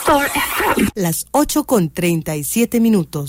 Tractor FM. Las 8:37.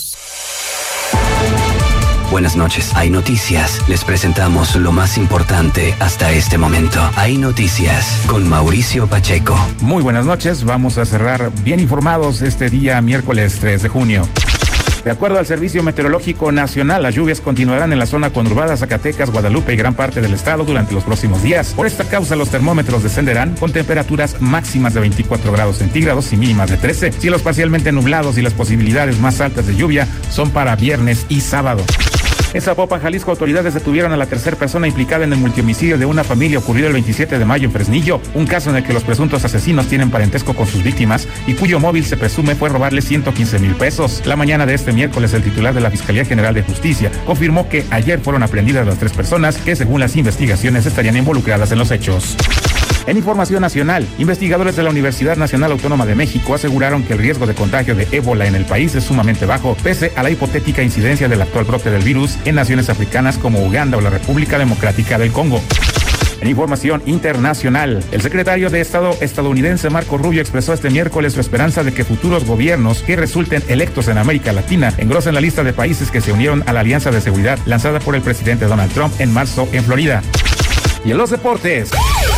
Buenas noches. Hay Noticias. Les presentamos lo más importante hasta este momento. Hay Noticias con Mauricio Pacheco. Muy buenas noches. Vamos a cerrar bien informados este día miércoles 3 de junio. De acuerdo al Servicio Meteorológico Nacional, las lluvias continuarán en la zona conurbada, Zacatecas, Guadalupe y gran parte del estado durante los próximos días. Por esta causa, los termómetros descenderán con temperaturas máximas de 24 grados centígrados y mínimas de 13. Cielos parcialmente nublados y las posibilidades más altas de lluvia son para viernes y sábado. En Zapopan, Jalisco, autoridades detuvieron a la tercera persona implicada en el multihomicidio de una familia ocurrido el 27 de mayo en Fresnillo, un caso en el que los presuntos asesinos tienen parentesco con sus víctimas y cuyo móvil se presume fue robarle 115,000 pesos. La mañana de este miércoles, el titular de la Fiscalía General de Justicia confirmó que ayer fueron aprendidas las 3 personas que, según las investigaciones, estarían involucradas en los hechos. En información nacional, investigadores de la Universidad Nacional Autónoma de México aseguraron que el riesgo de contagio de ébola en el país es sumamente bajo, pese a la hipotética incidencia del actual brote del virus en naciones africanas como Uganda o la República Democrática del Congo. En información internacional, el secretario de Estado estadounidense Marco Rubio expresó este miércoles su esperanza de que futuros gobiernos que resulten electos en América Latina engrosen la lista de países que se unieron a la Alianza de Seguridad lanzada por el presidente Donald Trump en marzo en Florida. Y en los deportes,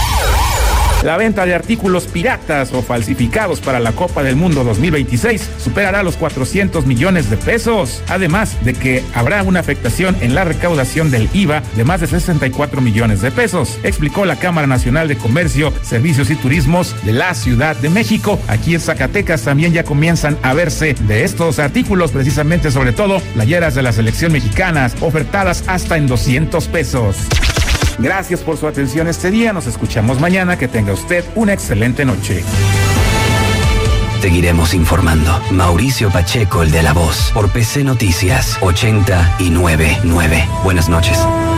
la venta de artículos piratas o falsificados para la Copa del Mundo 2026 superará los 400 millones de pesos, además de que habrá una afectación en la recaudación del IVA de más de 64 millones de pesos, explicó la Cámara Nacional de Comercio, Servicios y Turismos de la Ciudad de México. Aquí en Zacatecas también ya comienzan a verse de estos artículos, precisamente sobre todo playeras de la selección mexicana, ofertadas hasta en 200 pesos. Gracias por su atención este día. Nos escuchamos mañana. Que tenga usted una excelente noche. Seguiremos informando. Mauricio Pacheco, el de La Voz, por PC Noticias 899. Buenas noches.